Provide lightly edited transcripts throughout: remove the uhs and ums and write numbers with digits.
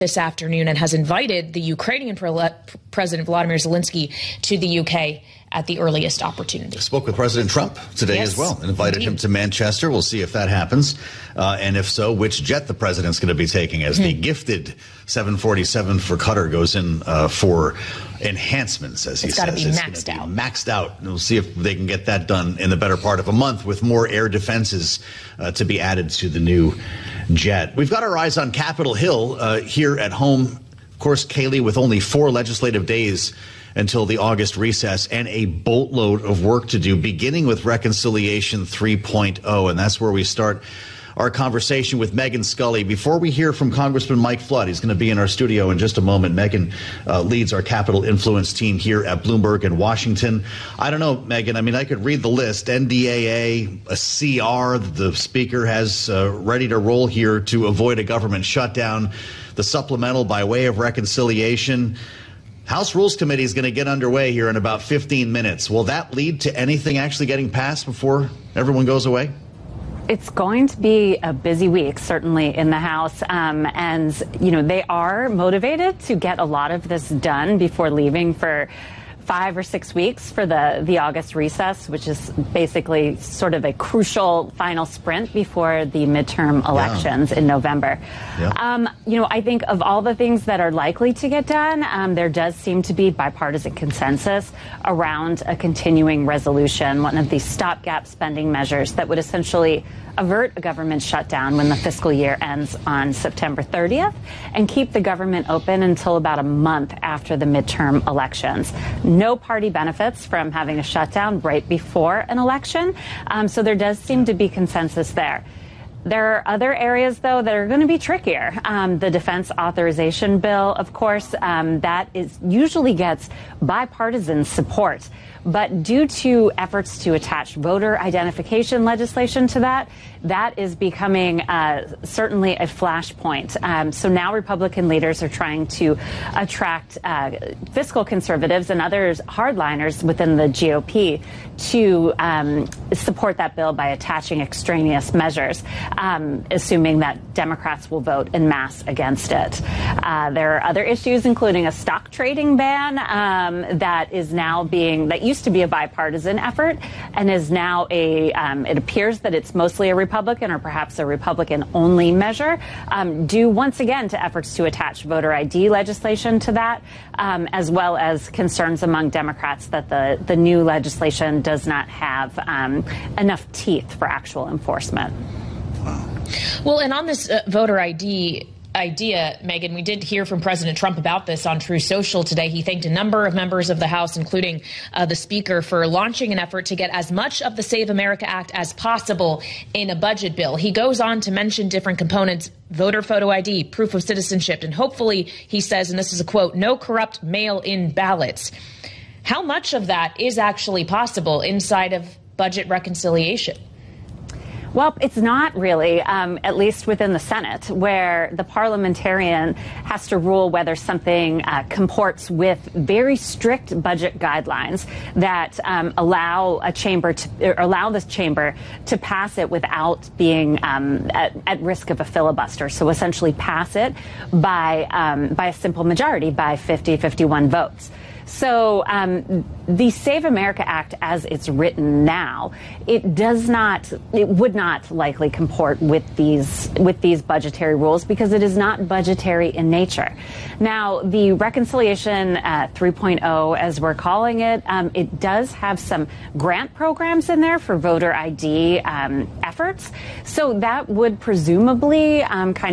this afternoon and has invited the Ukrainian President Vladimir Zelensky to the UK at the earliest opportunity. Spoke with President Trump today as well and invited him to Manchester. We'll see if that happens. And if so, which jet the president's going to be taking as the gifted 747 for Qatar goes in for enhancements, as he says. It's got to be maxed out. Maxed out. And we'll see if they can get that done in the better part of a month with more air defenses to be added to the new jet. We've got our eyes on Capitol Hill here at home. Of course, Kaylee, with only 4 legislative days until the August recess and a boatload of work to do, beginning with Reconciliation 3.0. And that's where we start our conversation with Megan Scully. Before we hear from Congressman Mike Flood, he's going to be in our studio in just a moment. Megan leads our Capitol Influence team here at Bloomberg in Washington. I don't know, Megan, I mean, I could read the list. NDAA, a CR that the Speaker has ready to roll here to avoid a government shutdown, the supplemental by way of reconciliation. House Rules Committee is going to get underway here in about 15 minutes. Will that lead to anything actually getting passed before everyone goes away? It's going to be a busy week, certainly, in the House. And, you know, they are motivated to get a lot of this done before leaving for 5 or 6 weeks for the August recess, which is basically sort of a crucial final sprint before the midterm elections in November. You know, I think of all the things that are likely to get done, there does seem to be bipartisan consensus around a continuing resolution, one of these stopgap spending measures that would essentially avert a government shutdown when the fiscal year ends on September 30th and keep the government open until about a month after the midterm elections. No party benefits from having a shutdown right before an election, so there does seem to be consensus there. There are other areas, though, that are going to be trickier. The defense authorization bill, of course, that usually gets bipartisan support. But due to efforts to attach voter identification legislation to that is becoming certainly a flashpoint. So now Republican leaders are trying to attract fiscal conservatives and others hardliners within the GOP to support that bill by attaching extraneous measures, assuming that Democrats will vote en masse against it. There are other issues, including a stock trading ban that used to be a bipartisan effort and is now it appears that it's mostly a Republican or perhaps a Republican-only measure, due once again to efforts to attach voter ID legislation to that, as well as concerns among Democrats that the new legislation does not have enough teeth for actual enforcement. Well, and on this voter ID idea, Megan, we did hear from President Trump about this on Truth Social today. He thanked a number of members of the House, including the Speaker, for launching an effort to get as much of the Save America Act as possible in a budget bill. He goes on to mention different components: voter photo ID, proof of citizenship, and hopefully, he says, and this is a quote, no corrupt mail-in ballots. How much of that is actually possible inside of budget reconciliation? Well, it's not really, at least within the Senate, where the parliamentarian has to rule whether something comports with very strict budget guidelines that allow this chamber to pass it without being at risk of a filibuster. So essentially pass it by a simple majority, by 51 votes. So the Save America Act, as it's written now, it would not likely comport with these budgetary rules because it is not budgetary in nature. Now, the Reconciliation 3.0, as we're calling it, it does have some grant programs in there for voter ID efforts. So that would presumably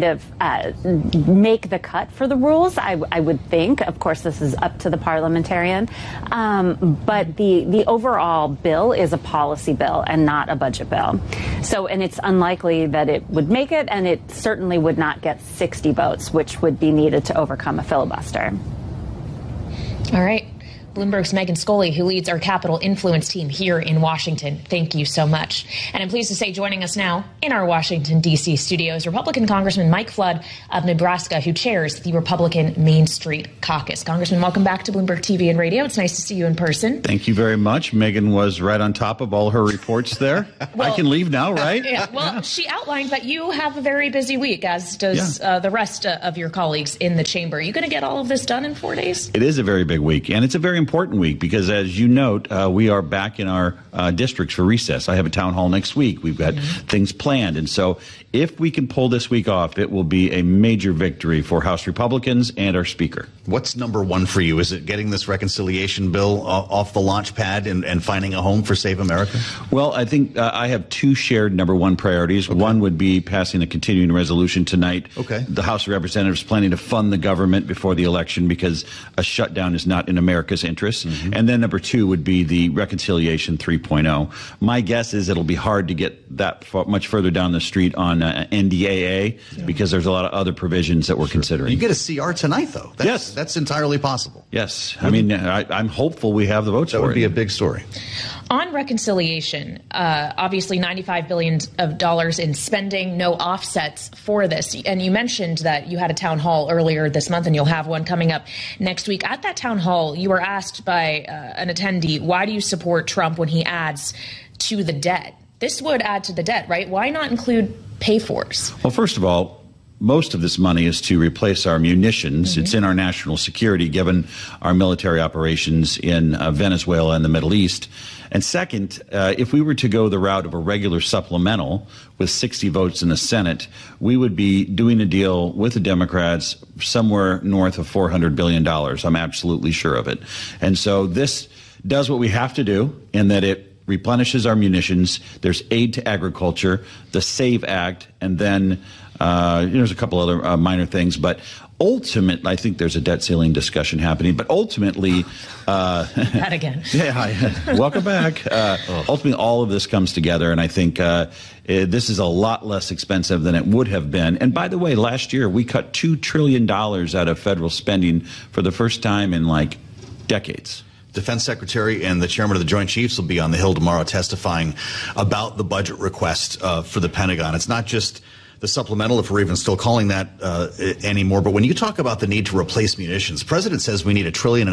make the cut for the rules, I would think. Of course, this is up to the parliamentarian. But the overall bill is a policy bill and not a budget bill. So, and it's unlikely that it would make it, and it certainly would not get 60 votes, which would be needed to overcome a filibuster. All right. Bloomberg's Megan Scully, who leads our Capitol Influence team here in Washington. Thank you so much. And I'm pleased to say joining us now in our Washington, D.C. studios, Republican Congressman Mike Flood of Nebraska, who chairs the Republican Main Street Caucus. Congressman, welcome back to Bloomberg TV and Radio. It's nice to see you in person. Thank you very much. Megan was right on top of all her reports there. Well, I can leave now, right? She outlined that you have a very busy week, as does the rest of your colleagues in the chamber. Are you going to get all of this done in 4 days? It is a very big week, and it's a very important week because, as you note, we are back in our districts for recess. I have a town hall next week. We've got things planned, and so if we can pull this week off, it will be a major victory for House Republicans and our Speaker. What's number one for you? Is it getting this reconciliation bill off the launch pad and finding a home for Save America? Well, I think I have two shared number one priorities. Okay. One would be passing a continuing resolution tonight. Okay. The House of Representatives planning to fund the government before the election because a shutdown is not in America's interest. And then number two would be the Reconciliation 3.0. My guess is it'll be hard to get that much further down the street on NDAA because there's a lot of other provisions that we're considering. You get a CR tonight, though. Yes. That's entirely possible. Yes. I mean, I'm hopeful we have the votes for it. That would be a big story. On reconciliation, obviously $95 billion in spending, no offsets for this. And you mentioned that you had a town hall earlier this month, and you'll have one coming up next week. At that town hall, you were asked by an attendee, why do you support Trump when he adds to the debt? This would add to the debt, right? Why not include pay-fors? Well, first of all, most of this money is to replace our munitions. It's in our national security, given our military operations in Venezuela and the Middle East. And second, if we were to go the route of a regular supplemental with 60 votes in the Senate, we would be doing a deal with the Democrats somewhere north of $400 billion. I'm absolutely sure of it. And so this does what we have to do in that it replenishes our munitions. There's aid to agriculture, the SAVE Act, and then there's a couple other minor things. But ultimately, I think there's a debt ceiling discussion happening. But ultimately, that again. Welcome back. Ultimately, all of this comes together, and I think this is a lot less expensive than it would have been. And by the way, last year we cut $2 trillion out of federal spending for the first time in like decades. Defense Secretary and the Chairman of the Joint Chiefs will be on the Hill tomorrow testifying about the budget request for the Pentagon. It's not just the supplemental, if we're even still calling that anymore. But when you talk about the need to replace munitions, the President says we need $1.5 trillion,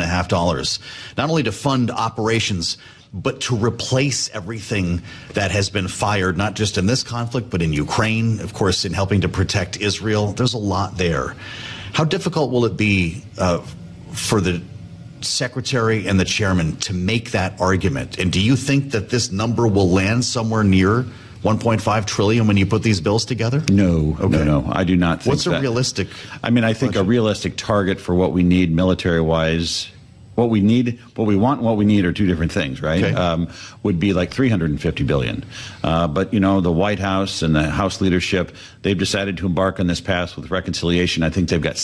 not only to fund operations, but to replace everything that has been fired, not just in this conflict, but in Ukraine, of course, in helping to protect Israel. There's a lot there. How difficult will it be for the Secretary and the Chairman to make that argument? And do you think that this number will land somewhere near $1.5 trillion when you put these bills together? No, no, I do not think What's a realistic? I mean, I think budget? A realistic target for what we need military-wise, what we want and what we need are two different things, right? Okay. Would be like $350 billion. But, the White House and the House leadership, they've decided to embark on this path with reconciliation. I think they've got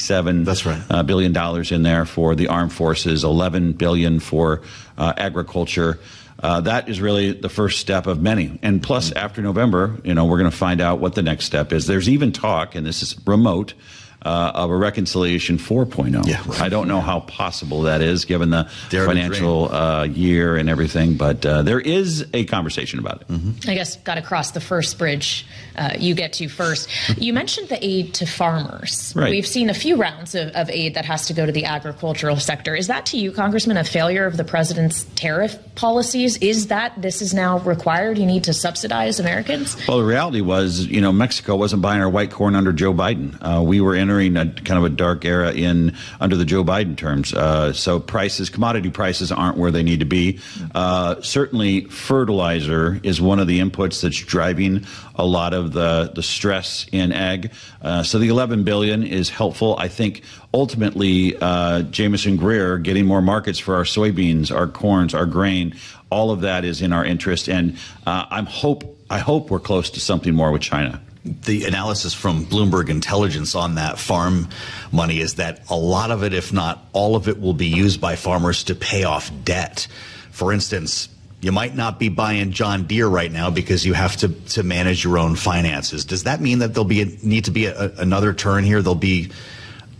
$67 billion in there for the armed forces, $11 billion for agriculture. That is really the first step of many. And plus, after November, we're going to find out what the next step is. There's even talk, and this is remote, of a Reconciliation 4.0. Yeah, right. I don't know how possible that is given the financial year and everything, but there is a conversation about it. I guess got to cross the first bridge you get to first. You mentioned the aid to farmers. Right. We've seen a few rounds of aid that has to go to the agricultural sector. Is that to you, Congressman, a failure of the president's tariff policies? Is that this is now required? You need to subsidize Americans? Well, the reality was, Mexico wasn't buying our white corn under Joe Biden. We were entering a kind of a dark era under the Joe Biden terms. So commodity prices aren't where they need to be. Certainly fertilizer is one of the inputs that's driving a lot of the stress in ag. So the $11 billion is helpful. I think ultimately Jamison Greer getting more markets for our soybeans, our corns, our grain, all of that is in our interest. And I hope we're close to something more with China. The analysis from Bloomberg Intelligence on that farm money is that a lot of it, if not all of it, will be used by farmers to pay off debt. For instance, you might not be buying John Deere right now because you have to manage your own finances. Does that mean that there'll need to be another turn here? There'll be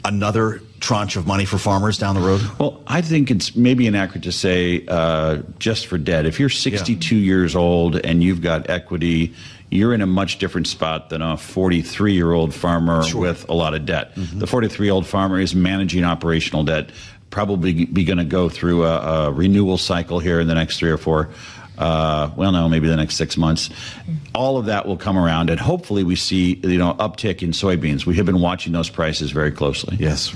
another tranche of money for farmers down the road? Well, I think it's maybe inaccurate to say just for debt. If you're 62 years old and you've got equity, you're in a much different spot than a 43-year-old farmer with a lot of debt. The 43-year-old farmer is managing operational debt, probably be going to go through a renewal cycle here in the next 3 or 4 maybe the next 6 months. All of that will come around, and hopefully we see, uptick in soybeans. We have been watching those prices very closely. Yes.